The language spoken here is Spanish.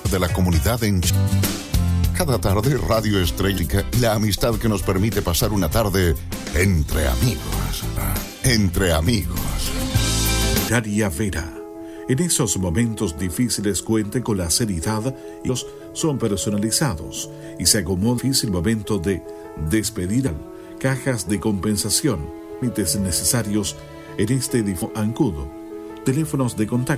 de la comunidad en cada tarde Radio Estrella y la amistad que nos permite pasar una tarde entre amigos. Entre amigos. Daria Vera. En esos momentos difíciles cuente con la seriedad y los son personalizados y se acomoda el difícil momento de despedir cajas de compensación, límites necesarios en este Ancudo. Teléfonos de contacto